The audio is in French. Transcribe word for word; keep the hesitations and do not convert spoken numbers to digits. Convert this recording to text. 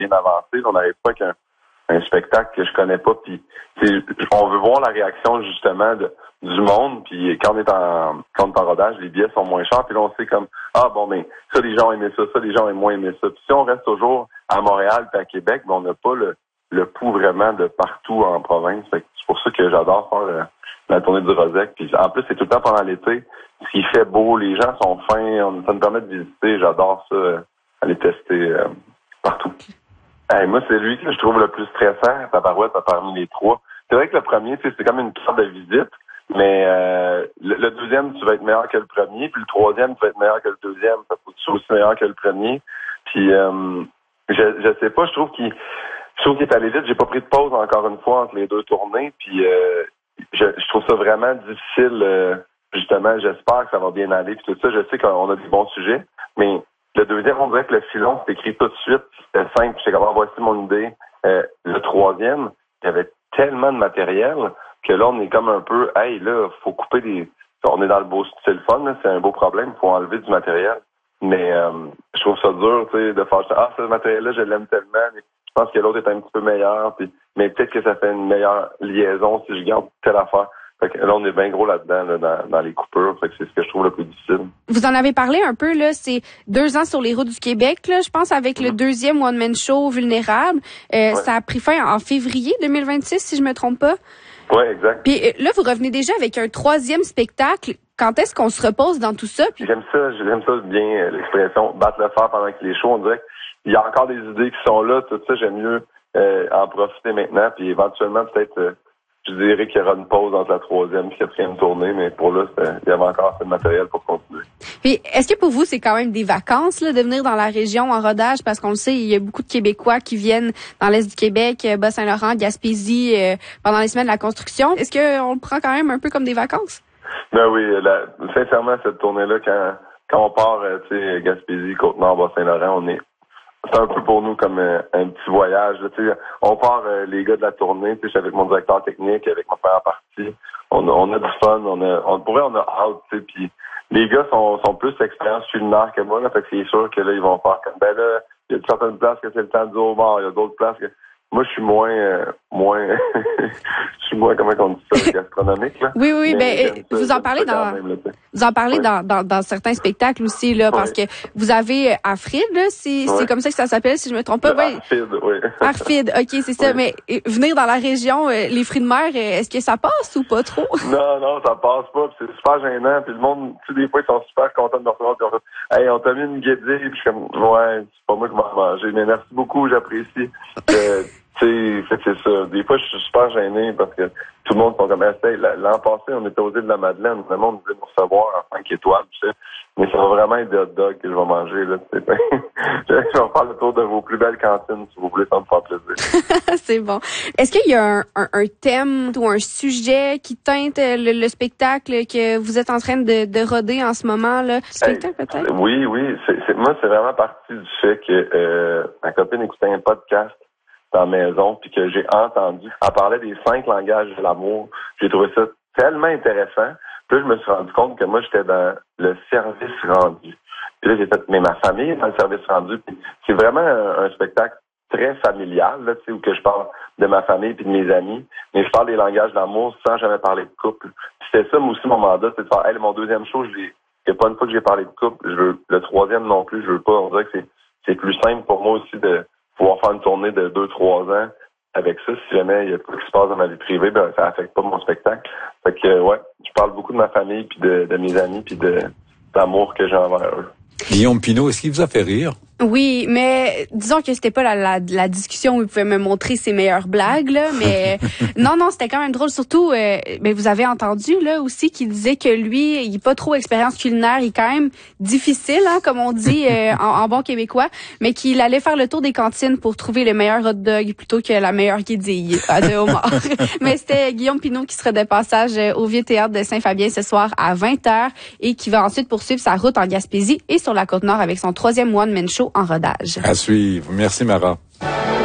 bien avancé. On n'arrive pas avec un, un spectacle que je connais pas. Puis on veut voir la réaction justement de, du monde. Puis quand on est en quand on est en rodage, les billets sont moins chers. Puis là, on sait comme ah bon mais ça les gens ont aimé ça, ça les gens ont moins aimé ça. Puis si on reste toujours à Montréal et à Québec, ben, on n'a pas le, le pouls vraiment de partout en province. Fait que c'est pour ça que j'adore faire le, la tournée du Rosec. Puis en plus, c'est tout le temps pendant l'été. Ce qui fait beau, les gens sont fins, on, ça me permet de visiter. J'adore ça, euh, aller tester euh, partout. Hey, moi, c'est lui que je trouve le plus stressant, Tabarouette, parmi les trois. C'est vrai que le premier, tu sais, c'est comme une sorte de visite, mais euh, le, le deuxième, tu vas être meilleur que le premier, puis le troisième, tu vas être meilleur que le deuxième. Ça faut que tu sois aussi meilleur que le premier. Puis, euh, je, je sais pas, je trouve qu'il je trouve qu'il est allé vite. J'ai pas pris de pause encore une fois entre les deux tournées, puis euh, je, je trouve ça vraiment difficile. Euh, justement, j'espère que ça va bien aller, puis tout ça. Je sais qu'on a des bons sujets, mais le deuxième, on dirait que le filon, c'est écrit tout de suite. C'était simple. J'étais comme, ah, voici mon idée. Euh, le troisième, il y avait tellement de matériel que là, on est comme un peu, hey, là, faut couper des... On est dans le beau c'est le fun, là, c'est un beau problème. Il faut enlever du matériel. Mais euh, je trouve ça dur, tu sais, de faire ça. Ah, ce matériel-là, je l'aime tellement. Mais je pense que l'autre est un petit peu meilleur. Puis, mais peut-être que ça fait une meilleure liaison si je garde telle affaire. Fait que là, on est bien gros là-dedans, là, dans, dans les coupures. Fait que c'est ce que je trouve le plus difficile. Vous en avez parlé un peu, là, c'est deux ans sur les routes du Québec, là, je pense, avec mmh. le deuxième One Man Show Vulnérable. Euh, ouais. Ça a pris fin en février deux mille vingt-six, si je me trompe pas. Oui, exact. Puis là, vous revenez déjà avec un troisième spectacle. Quand est-ce qu'on se repose dans tout ça? Puis... J'aime ça, j'aime ça bien, l'expression « battre le fer pendant qu'il est chaud ». On dirait qu'il y a encore des idées qui sont là, tout ça, j'aime mieux euh, en profiter maintenant. Puis éventuellement, peut-être... Euh, je dirais qu'il y aura une pause entre la troisième et quatrième tournée, mais pour là, il y avait encore assez de matériel pour continuer. Puis, est-ce que pour vous, c'est quand même des vacances là, de venir dans la région en rodage? Parce qu'on le sait, il y a beaucoup de Québécois qui viennent dans l'Est du Québec, Bas-Saint-Laurent, Gaspésie, euh, pendant les semaines de la construction. Est-ce qu'on le prend quand même un peu comme des vacances? Ben oui, la, sincèrement, cette tournée-là, quand, quand on part, euh, tu sais, Gaspésie, Côte-Nord, Bas-Saint-Laurent, on est... C'est un peu pour nous comme euh, un petit voyage. Là, on part euh, les gars de la tournée, je suis avec mon directeur technique, avec ma première partie. On a, on a du fun, on a on pourrait on a hâte, tu sais, puis les gars sont sont plus expérience culinaire que moi, là, fait que c'est sûr que là, ils vont faire comme ben là, il y a certaines places que c'est le temps du homard, il y a d'autres places que moi je suis moins euh, moins je suis moins comment on dit ça, gastronomique là. Oui, oui, ben ça, vous en parlez dans même, là, vous en parlez ouais. dans, dans dans certains spectacles aussi là, parce ouais. que vous avez Arfid là, c'est ouais. c'est comme ça que ça s'appelle si je me trompe pas. Ouais. Arfid, oui. Arfid, ok, c'est ça. Ouais. Mais venir dans la région, les fruits de mer, est-ce que ça passe ou pas trop? Non, non, ça passe pas. Puis c'est super gênant. Puis le monde, tu sais, des fois ils sont super contents de me recevoir. Puis on fait, hey, on t'a mis une guédille. Puis je suis comme, ouais, c'est pas moi qui m'en manger. Mais merci beaucoup, j'apprécie. Euh, Tu sais, c'est ça. Des fois, je suis super gêné parce que tout le monde sont comme hey, l'an passé, on était aux îles de la Madeleine. Le monde voulait nous recevoir en cinq étoiles, tu sais. Mais ça va vraiment être des hot dogs que je vais manger, là. Je vais faire le tour de vos plus belles cantines si vous voulez, ça me faire plaisir. C'est bon. Est-ce qu'il y a un, un, un thème ou un sujet qui teinte le, le spectacle que vous êtes en train de, de roder en ce moment, là? Spectacle, hey, peut-être? Oui, oui. C'est, c'est, moi, c'est vraiment parti du fait que euh, ma copine écoutait un podcast dans la maison, puis que j'ai entendu. Elle parlait des cinq langages de l'amour. J'ai trouvé ça tellement intéressant. Puis là, je me suis rendu compte que moi, j'étais dans le service rendu. Puis là, j'ai fait, mais ma famille est dans le service rendu. Puis c'est vraiment un, un spectacle très familial, là, tu sais, où que je parle de ma famille puis de mes amis. Mais je parle des langages d'amour sans jamais parler de couple. Puis c'était ça, moi aussi, mon mandat, c'est de faire, hey, mon deuxième show, je l'ai, il n'y a pas une fois que j'ai parlé de couple. Je veux, le troisième non plus, je veux pas. On dirait que c'est, c'est plus simple pour moi aussi de pouvoir faire une tournée de deux, trois ans avec ça. Si jamais il y a quoi qui se passe dans ma vie privée, ben ça affecte pas mon spectacle. Fait que ouais, je parle beaucoup de ma famille puis de, de mes amis puis de d'amour que j'ai envers eux. Guillaume Pinault, est-ce qu'il vous a fait rire? Oui, mais disons que c'était pas la, la, la discussion où il pouvait me montrer ses meilleures blagues, là, mais non, non, c'était quand même drôle. Surtout, euh, mais vous avez entendu là aussi qu'il disait que lui, il est pas trop expérience culinaire, il est quand même difficile, hein, comme on dit euh, en, en bon québécois, mais qu'il allait faire le tour des cantines pour trouver le meilleur hot dog plutôt que la meilleure guédille de homard. Mais c'était Guillaume Pinault qui sera de passage au Vieux Théâtre de Saint-Fabien ce soir à vingt heures et qui va ensuite poursuivre sa route en Gaspésie et sur la Côte-Nord avec son troisième one-man show en rodage. À suivre. Merci, Mara.